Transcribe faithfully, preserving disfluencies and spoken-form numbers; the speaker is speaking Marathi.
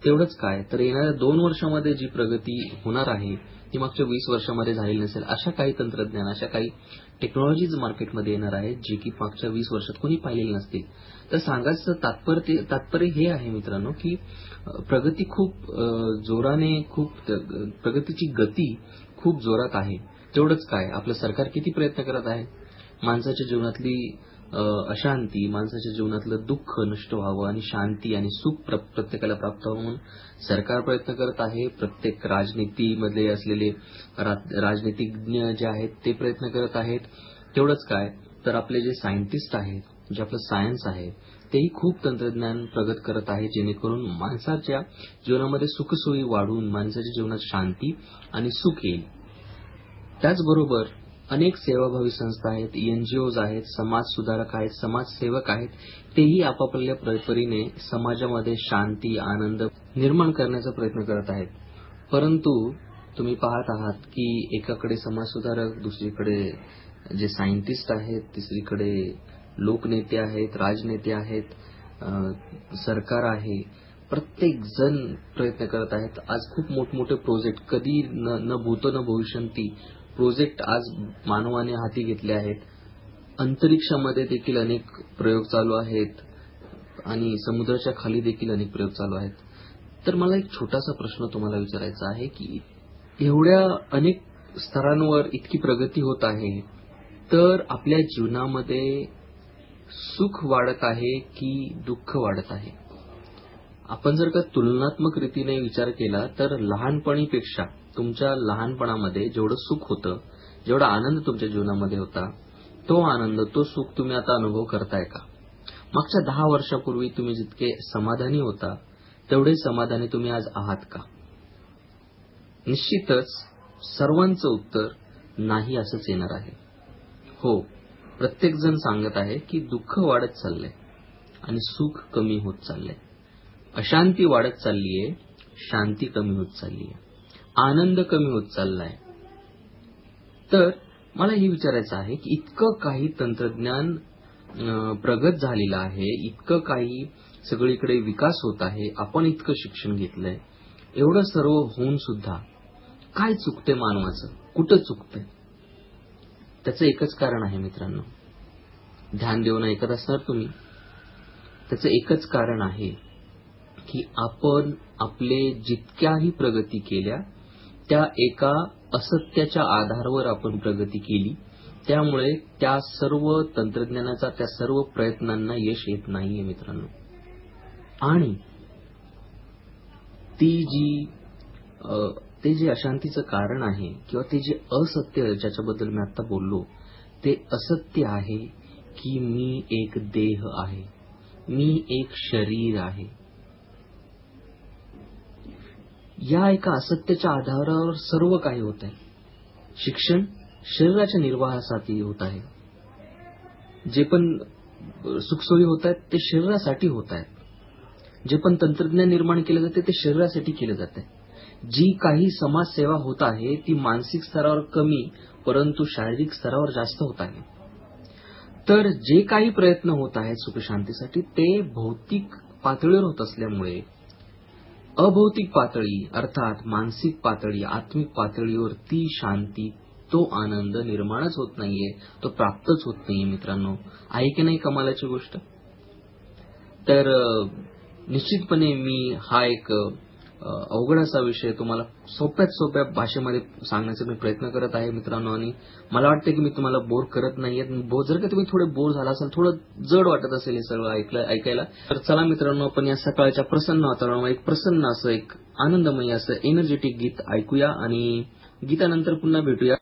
तेवढंच काय तर येणाऱ्या दोन वर्षामध्ये जी प्रगती होणार आहे ती मागच्या वीस वर्षामध्ये झालेली नसेल. अशा काही तंत्रज्ञान, अशा काही टेक्नॉलॉजीज मार्केटमध्ये येणार आहेत जी की मागच्या वीस वर्षात कोणी पाहिलेली नसतील. तर सांगायचं तात्पर्य तात्पर्य हे आहे मित्रांनो की प्रगती खूप जोराने, खूप प्रगतीची गती खूप जोरात आहे. तेवढंच काय आपलं सरकार किती प्रयत्न करत आहे माणसाच्या जीवनातली अशांती, माणसाच्या जीवनातलं दुःख नष्ट व्हावं आणि शांती आणि सुख प्रत्येकाला प्राप्त होऊन सरकार प्रयत्न करत आहे. प्रत्येक राजनीतीमध्ये असलेले राजनीतिज्ञ जे आहेत ते प्रयत्न करत आहेत. तेवढंच काय तर आपले जे सायंटिस्ट आहेत, जे आपलं सायन्स आहे तेही खूप तंत्रज्ञान प्रगत करत आहे जेणेकरून माणसाच्या जीवनामध्ये सुखसोयी वाढून माणसाच्या जीवनात शांती आणि सुख येईल. त्याचबरोबर अनेक सेवाभावी संस्था आहेत, एनजीओज आहेत, समाज सुधारक आहेत, समाजसेवक आहेत. तेही आपापल्या परीने समाजामध्ये शांती, आनंद निर्माण करण्याचा प्रयत्न करत आहेत. परंतु तुम्ही पाहत आहात की एकाकडे समाज सुधारक, दुसरीकडे जे सायंटिस्ट आहेत, तिसरीकडे लोकनेते आहेत, राजनेते आहेत, सरकार आहे. प्रत्येक जण प्रयत्न करत आहेत. आज खूप मोठमोठे प्रोजेक्ट, कधी न भूतो न भविष्यंती प्रोजेक्ट आज मानवाने हाती घेतले आहेत. अंतरिक्षामध्ये देखील अनेक प्रयोग चालू आहेत आणि समुद्राच्या खाली देखील अनेक प्रयोग चालू आहेत. तर मला एक छोटासा प्रश्न तुम्हाला विचारायचा आहे की एवढ्या अनेक स्तरांवर इतकी प्रगती होत आहे तर आपल्या जीवनामध्ये सुख वाढत आहे की दुःख वाढत आहे? आपण जर का तुलनात्मक रीतीने विचार केला तर लहानपणीपेक्षा तुमच्या लहानपणामध्ये जेवढं सुख होतं, जेवढा आनंद तुमच्या जीवनामध्ये होता, तो आनंद, तो सुख तुम्ही आता अनुभव करताय का? मागच्या दहा वर्षापूर्वी तुम्ही जितके समाधानी होता तेवढे समाधानी तुम्ही आज आहात का? निश्चितच सर्वांचं उत्तर नाही असंच येणार आहे. हो, प्रत्येक जण सांगत आहे की दुःख वाढत चाललंय आणि सुख कमी होत चाललंय. अशांती वाढत चाललीये, शांती कमी होत चाललीये, आनंद कमी होत चाललाय. तर मला हे विचारायचं आहे की इतकं काही तंत्रज्ञान प्रगत झालेलं आहे, इतकं काही सगळीकडे विकास होत आहे, आपण इतकं शिक्षण घेतलंय, एवढं सर्व होऊन सुद्धा काय चुकते मानवाचं? कुठं चुकतंय? त्याचं एकच कारण आहे मित्रांनो, ध्यान देऊन ऐकत असणार तुम्ही. त्याचं एकच कारण आहे की आपण आपले जितक्याही प्रगती केल्या त्या एका असत्याच्या आधारावर आपण प्रगती केली. त्यामुळे त्या सर्व तंत्रज्ञानाचा, त्या सर्व प्रयत्नांना यश येत नाहीये मित्रांनो. आणि ती जी ते जे अशांतीचं कारण आहे किंवा ते जे असत्य ज्याच्याबद्दल मी आता बोललो, ते असत्य आहे की मी एक देह आहे, मी एक शरीर आहे. या एका असत्याच्या आधारावर सर्व काही होत आहे. शिक्षण शरीराच्या निर्वाहासाठी होत आहे. जे पण सुखसोयी होत आहेत ते शरीरासाठी होत आहेत. जे पण तंत्रज्ञान निर्माण केले जाते ते शरीरासाठी केले जाते. जी काही समाजसेवा होत आहे ती मानसिक स्तरावर कमी परंतु शारीरिक स्तरावर जास्त होत आहे. तर जे काही प्रयत्न होत आहेत सुखशांतीसाठी ते भौतिक पातळीवर होत असल्यामुळे अभौतिक पातळी अर्थात मानसिक पातळी, आत्मिक पातळीवर ती शांती, तो आनंद निर्माणच होत नाहीये, तो प्राप्तच होत नाहीये मित्रांनो. आहे की नाही कमालाची गोष्ट? तर निश्चितपणे मी हा एक अवघड असा विषय तुम्हाला सोप्यात सोप्या भाषेमध्ये सांगण्याचा मी प्रयत्न करत आहे मित्रांनो. आणि मला वाटतं की मी तुम्हाला बोर करत नाहीये. जर का तुम्ही थोडे बोर झाला असाल, थोडं जड वाटत असेल हे सगळं ऐकायला, तर चला मित्रांनो आपण या सकाळच्या प्रसन्न वातावरणावर एक प्रसन्न असं, एक आनंदमय असं एनर्जेटिक गीत ऐकूया आणि गीतानंतर पुन्हा भेटूया.